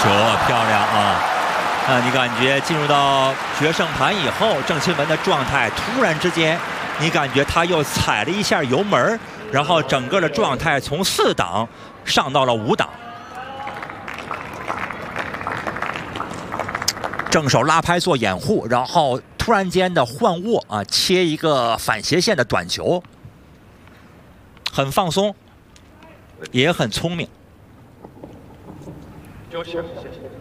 球漂亮啊！你感觉进入到决胜盘以后，郑钦文的状态突然之间，你感觉他又踩了一下油门，然后整个的状态从4档上到了5档。正手拉拍做掩护，然后突然间的换握啊，切一个反斜线的短球，很放松，也很聪明。 谢谢。